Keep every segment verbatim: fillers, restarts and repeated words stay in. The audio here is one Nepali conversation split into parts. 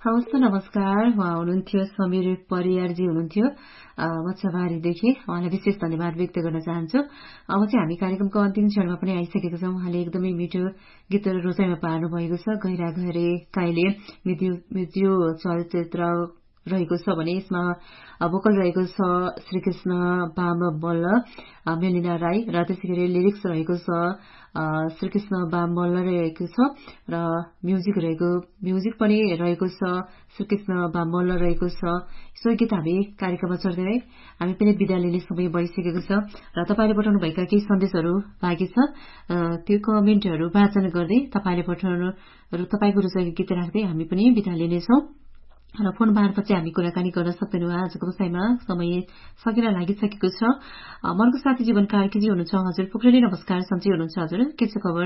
हवस् नमस्कार। उहाँ हुनुहुन्थ्यो समीर परियारजी हुनुहुन्थ्यो मच्छाबारीदेखि। उहाँलाई विशेष धन्यवाद व्यक्त गर्न चाहन्छु। अब चाहिँ हामी कार्यक्रमको अन्तिम क्षणमा पनि आइसकेको छौं। उहाँले एकदमै मिठो गीतहरू रोजाइमा पार्नु भएको छ। गैरा घरे काइले मृत्यु मृत्यु चलचित्र रहेको छ भने यसमा भोकल रहेको छ श्रीकृष्ण बाम मल्ल, मेलिना राई र त्यसै गरी लिरिक्स रहेको छ श्रीकृष्ण बाम मल्ल रहेको छ र म्युजिक रहेको म्युजिक पनि रहेको छ श्रीकृष्ण बाम मल्ल रहेको छ। सो गीत हामी कार्यक्रममा चढ्दै हामी पनि बिदा लिने समय भइसकेको छ र तपाईले पठाउनु भएका केही सन्देशहरू बाँकी छ। त्यो कमेन्टहरू वाचन गर्दै तपाईले पठाउनु तपाईको रुचाइको गीत राख्दै हामी पनि बिदा लिनेछौं र फोन मार्फत चाहिँ हामी कुराकानी गर्न सक्दैनौँ। आजको विषयमा समय सकिन लागिसकेको छ। मनको साथी जीवन कार्कीजी हुनुहुन्छ। हजुर पोखरेली नमस्कार। सन्चै हुनुहुन्छ हजुर? के छ खबर?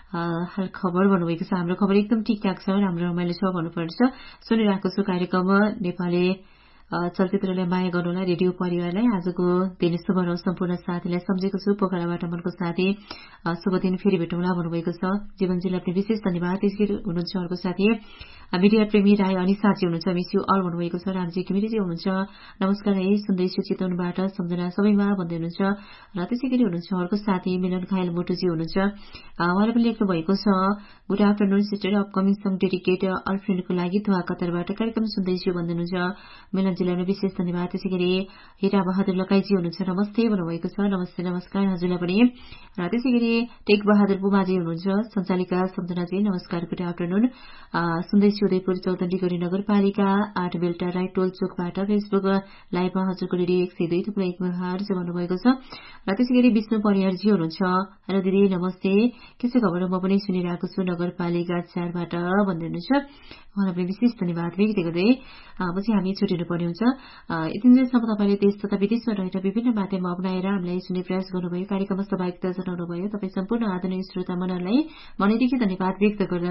हाल खबर भन्नुभएको छ। हाम्रो खबर एकदम ठिकठाक छ, राम्रो रमाइलो छ भन्नुपर्छ। सुनिरहेको छु कार्यक्रम नेपाली चलचित्रलाई माया गर्नुलाई रेडियो परिवारलाई आजको दिन शुभ रहोस्। सम्पूर्ण साथीलाई सम्झेको छु। पोखराबाट मनको साथी शुभ दिन फेरि भेटौँला भन्नुभएको छ। जीवनजीलाई पनि विशेष धन्यवाद। त्यसरी हुनुहुन्छ अर्को साथी मिडिया प्रेमी राई अनिसाजी हुनुहुन्छ। मिस यु अल भन्नुभएको छ। रामजी घिमिरेजी हुनुहुन्छ। नमस्कार है, सुन्दैछु चितवनबाट सम्झना सबैमा भन्दै हुनुहुन्छ र त्यसै गरी हुनुहुन्छ अर्को साथी मिलन खायल मोटुजी हुनुहुन्छ। उहाँले पनि लेख्नु भएको छ good afternoon sister, upcoming song dedicate अलफ्रेन्डको लागि दुवा कतारबाट कार्यक्रम सुन्दैछु भन्दै हुनुहुन्छ। मिलनजीलाई पनि विशेष धन्यवाद। त्यसै गरी हिरा बहादुर लकाईजी हुनुहुन्छ। नमस्ते भन्नुभएको छ। नमस्ते नमस्कार हजुरलाई पनि। र त्यसै गरी टेक बहादुर बुमाजी हुनुहुन्छ। सञ्चालिका सम्झनाजी नमस्कार, गुड आफ्टरनुन। सुन्दैछु उदयपुर चौधरी गढी नगरपालिका आठ बेल्टा राई टोल चोकबाट फेसबुक लाइभमा हजुरको रेडियो एक सय दुई थुप्रो एक मेगाहर्ज भन्नुभएको छ। र त्यसै गरी विष्णु परियारजी हुनुहुन्छ। हेलो दिदी नमस्ते, के छ खबर? म पनि सुनिरहेको छु नगरपालिका चारबाट भन्दै हुनुहुन्छ। उहाँलाई पनि विशेष धन्यवाद व्यक्त गर्दै अब चाहिँ हामी छुटिनु पर्ने हुन्छ। यतिन्जेलसम्म तपाईँले देश तथा विदेशमा रहेर विभिन्न माध्यम अप्नाएर हामीलाई सुन्ने प्रयास गर्नुभयो, कार्यक्रममा सहभागिता जनाउनु भयो। तपाईँ सम्पूर्ण आदरणीय श्रोता मनहरूलाई मनैदेखि धन्यवाद व्यक्त गर्दा